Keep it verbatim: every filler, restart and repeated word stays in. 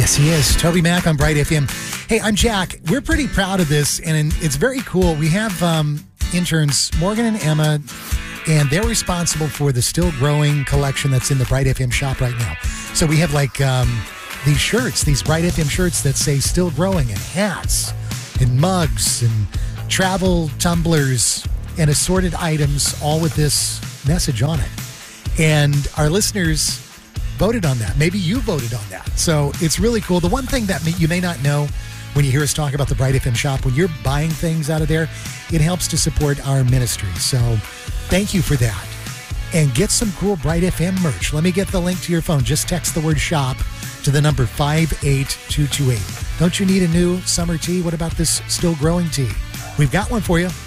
Yes, he is. Toby Mac on Bright F M. Hey, I'm Jack. We're pretty proud of this, and it's very cool. We have um, interns, Morgan and Emma, and they're responsible for the still growing collection that's in the Bright F M shop right now. So we have like um, these shirts, these Bright F M shirts that say still growing, and hats and mugs and travel tumblers and assorted items, all with this message on it. And our listeners voted on that. Maybe you voted on that. So it's really cool. The one thing that you may not know when you hear us talk about the Bright F M shop, when you're buying things out of there, it helps to support our ministry. So thank you for that. And get some cool Bright F M merch. Let me get the link to your phone. Just text the word shop to the number five eight two two eight. Don't you need a new summer tee? What about this still growing tee? We've got one for you.